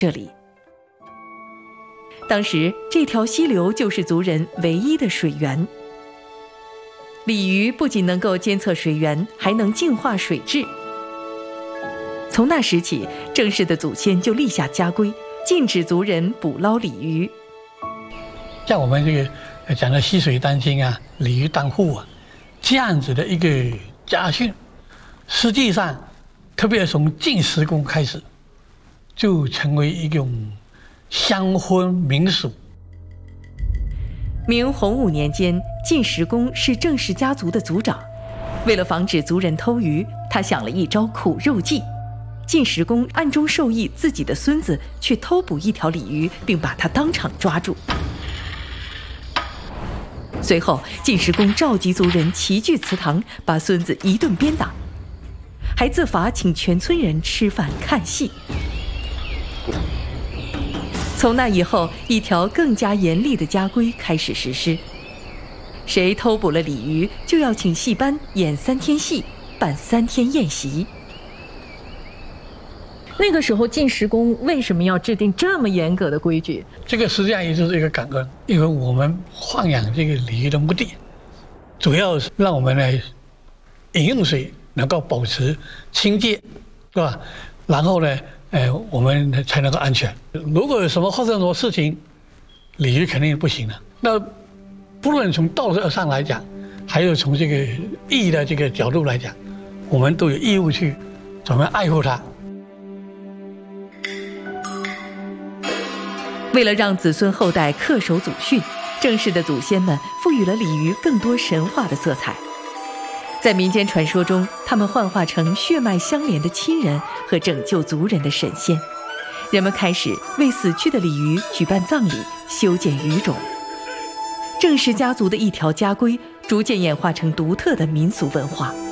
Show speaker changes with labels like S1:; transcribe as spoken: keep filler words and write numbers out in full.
S1: 这里。当时这条溪流就是族人唯一的水源。鲤鱼不仅能够监测水源，还能净化水质。从那时起，郑氏的祖先就立下家规，禁止族人捕捞鲤鱼。
S2: 像我们这个讲的溪水丹青啊，鲤鱼当户啊，这样子的一个家训，实际上，特别从晋石公开始，就成为一种乡婚民俗。
S1: 明洪武年间，晋石公是郑氏家族的族长，为了防止族人偷鱼，他想了一招苦肉计。晋石公暗中授意自己的孙子去偷捕一条鲤鱼，并把他当场抓住。随后，晋石公召集族人齐聚祠堂，把孙子一顿鞭打，还自罚请全村人吃饭看戏。从那以后，一条更加严厉的家规开始实施：谁偷捕了鲤鱼，就要请戏班演三天戏，办三天宴席。那个时候，晋石公为什么要制定这么严格的规矩？
S2: 这个实际上也就是一个感恩，因为我们豢养这个鲤鱼的目的，主要是让我们的饮用水能够保持清洁，是吧？然后呢，呃，我们才能够安全。如果有什么发生什么事情，鲤鱼肯定不行了。那不论从道德上来讲，还有从这个义的这个角度来讲，我们都有义务去怎么爱护它。
S1: 为了让子孙后代恪守祖训，郑氏的祖先们赋予了鲤鱼更多神话的色彩。在民间传说中，他们幻化成血脉相连的亲人和拯救族人的神仙。人们开始为死去的鲤鱼举办葬礼，修建鱼冢。郑氏家族的一条家规，逐渐演化成独特的民俗文化。